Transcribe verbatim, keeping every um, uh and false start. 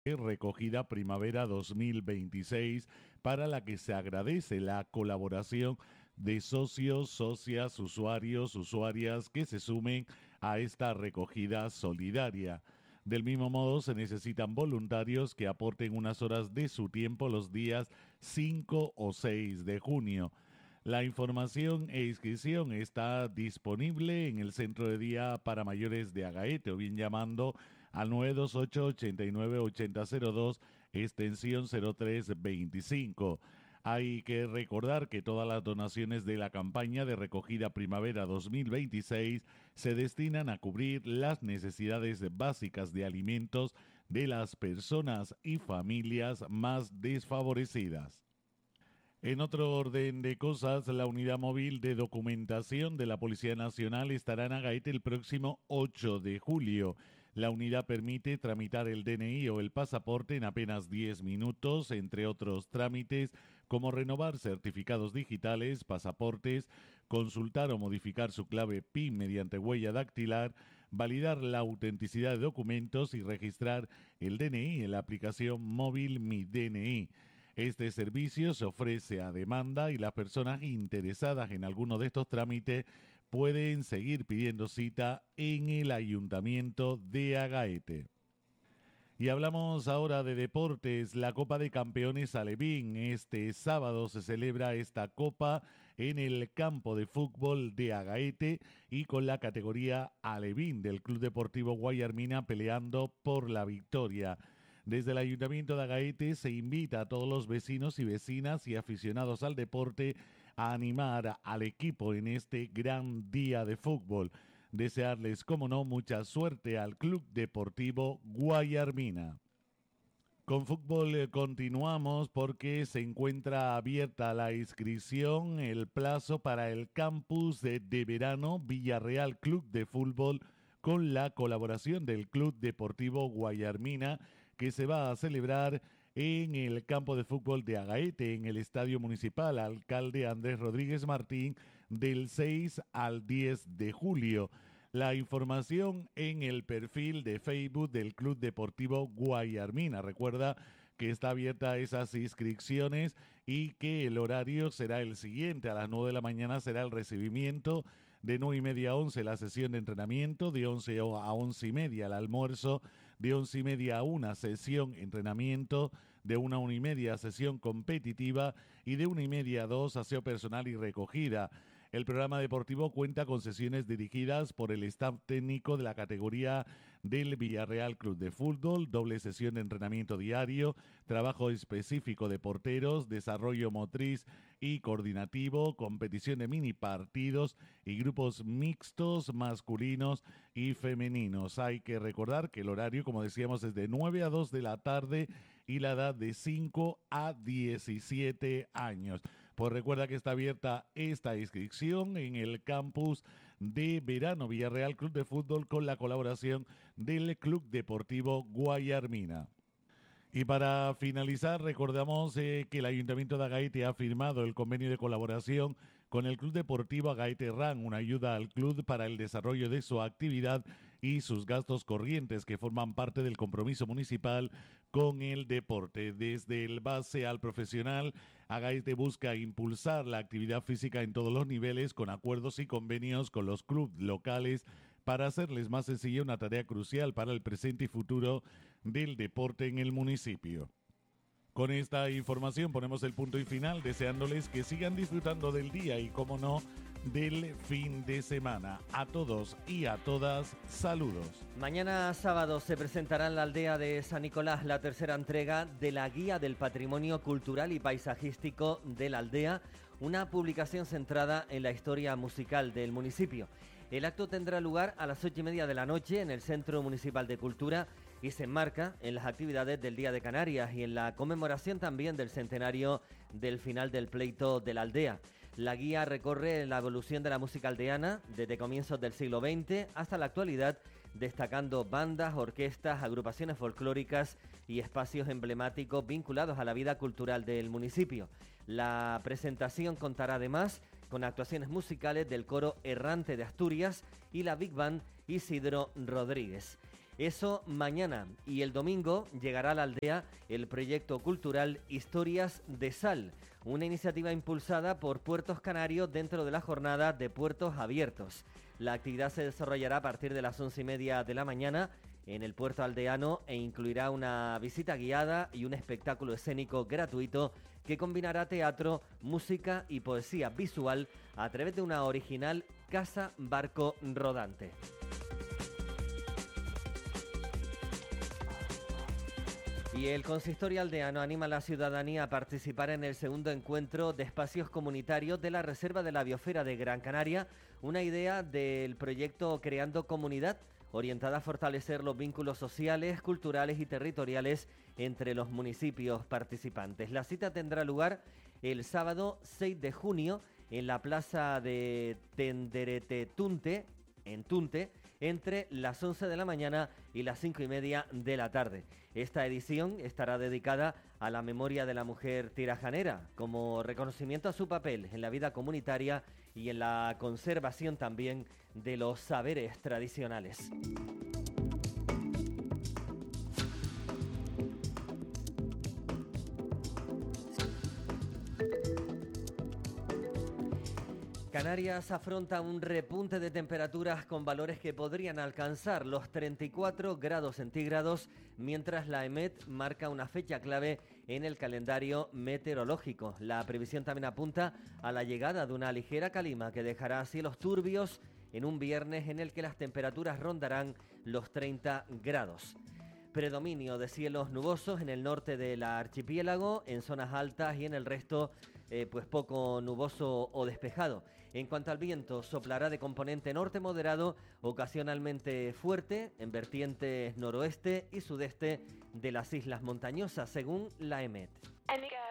Recogida Primavera dos mil veintiséis, para la que se agradece la colaboración de socios, socias, usuarios, usuarias que se sumen a esta recogida solidaria. Del mismo modo, se necesitan voluntarios que aporten unas horas de su tiempo los días cinco o seis de junio. La información e inscripción está disponible en el Centro de Día para Mayores de Agaete, o bien llamando al nueve dos ocho, ocho nueve, ocho cero cero dos, extensión cero tres veinticinco. Hay que recordar que todas las donaciones de la campaña de recogida Primavera dos mil veintiséis se destinan a cubrir las necesidades básicas de alimentos de las personas y familias más desfavorecidas. En otro orden de cosas, la unidad móvil de documentación de la Policía Nacional estará en Agaete el próximo ocho de julio. La unidad permite tramitar el D N I o el pasaporte en apenas diez minutos, entre otros trámites como renovar certificados digitales, pasaportes, consultar o modificar su clave P I N mediante huella dactilar, validar la autenticidad de documentos y registrar el D N I en la aplicación móvil Mi D N I. Este servicio se ofrece a demanda y las personas interesadas en alguno de estos trámites pueden seguir pidiendo cita en el Ayuntamiento de Agaete. Y hablamos ahora de deportes. La Copa de Campeones Alevín. Este sábado se celebra esta copa en el campo de fútbol de Agaete y con la categoría Alevín del Club Deportivo Guayarmina peleando por la victoria. Desde el Ayuntamiento de Agaete se invita a todos los vecinos y vecinas y aficionados al deporte a animar al equipo en este gran día de fútbol. Desearles, como no, mucha suerte al Club Deportivo Guayarmina. Con fútbol eh, continuamos porque se encuentra abierta la inscripción, el plazo para el campus de, de verano Villarreal Club de Fútbol con la colaboración del Club Deportivo Guayarmina, que se va a celebrar en el campo de fútbol de Agaete, en el Estadio Municipal Alcalde Andrés Rodríguez Martín, del seis al diez de julio. La información en el perfil de Facebook del Club Deportivo Guayarmina. Recuerda que está abierta esas inscripciones y que el horario será el siguiente. A las nueve de la mañana será el recibimiento, de nueve y media a once la sesión de entrenamiento, de once a once y media el almuerzo, de once y media a una sesión entrenamiento, de una a una y media sesión competitiva y de una y media a dos aseo personal y recogida. El programa deportivo cuenta con sesiones dirigidas por el staff técnico de la categoría del Villarreal Club de Fútbol, doble sesión de entrenamiento diario, trabajo específico de porteros, desarrollo motriz y coordinativo, competición de mini partidos y grupos mixtos masculinos y femeninos. Hay que recordar que el horario, como decíamos, es de nueve a dos de la tarde y la edad de cinco a diecisiete años. Pues recuerda que está abierta esta inscripción en el campus de verano Villarreal Club de Fútbol con la colaboración del Club Deportivo Guayarmina. Y para finalizar, recordamos eh, que el Ayuntamiento de Agaete ha firmado el convenio de colaboración con el Club Deportivo Agaete Run, una ayuda al club para el desarrollo de su actividad y sus gastos corrientes que forman parte del compromiso municipal con el deporte. Desde el base al profesional, Agaete busca impulsar la actividad física en todos los niveles con acuerdos y convenios con los clubes locales para hacerles más sencilla una tarea crucial para el presente y futuro del deporte en el municipio. Con esta información ponemos el punto y final, deseándoles que sigan disfrutando del día y, como no, del fin de semana. A todos y a todas, saludos. Mañana sábado se presentará en la aldea de San Nicolás la tercera entrega de la Guía del Patrimonio Cultural y Paisajístico de la aldea, una publicación centrada en la historia musical del municipio. El acto tendrá lugar a las ocho y media de la noche en el Centro Municipal de Cultura y se enmarca en las actividades del Día de Canarias y en la conmemoración también del centenario del final del pleito de la aldea. La guía recorre la evolución de la música aldeana desde comienzos del siglo veinte hasta la actualidad, destacando bandas, orquestas, agrupaciones folclóricas y espacios emblemáticos vinculados a la vida cultural del municipio. La presentación contará además con actuaciones musicales del Coro Errante de Asturias y la Big Band Isidro Rodríguez. Eso mañana, y el domingo llegará a la aldea el proyecto cultural Historias de Sal, una iniciativa impulsada por Puertos Canarios dentro de la jornada de Puertos Abiertos. La actividad se desarrollará a partir de las once y media de la mañana en el puerto aldeano e incluirá una visita guiada y un espectáculo escénico gratuito que combinará teatro, música y poesía visual a través de una original casa barco rodante. Y el consistorio aldeano anima a la ciudadanía a participar en el segundo encuentro de espacios comunitarios de la Reserva de la Biosfera de Gran Canaria, una idea del proyecto Creando Comunidad, orientada a fortalecer los vínculos sociales, culturales y territoriales entre los municipios participantes. La cita tendrá lugar el sábado seis de junio en la plaza de Tenderetetunte, en Tunte, entre las once de la mañana y las cinco y media de la tarde. Esta edición estará dedicada a la memoria de la mujer tirajanera, como reconocimiento a su papel en la vida comunitaria y en la conservación también de los saberes tradicionales. Canarias afronta un repunte de temperaturas con valores que podrían alcanzar los treinta y cuatro grados centígrados, mientras la EMET marca una fecha clave en el calendario meteorológico. La previsión también apunta a la llegada de una ligera calima que dejará cielos turbios en un viernes en el que las temperaturas rondarán los treinta grados. Predominio de cielos nubosos en el norte del archipiélago, en zonas altas y en el resto eh, pues poco nuboso o despejado. En cuanto al viento, soplará de componente norte moderado, ocasionalmente fuerte, en vertientes noroeste y sudeste de las islas montañosas, según la EMET.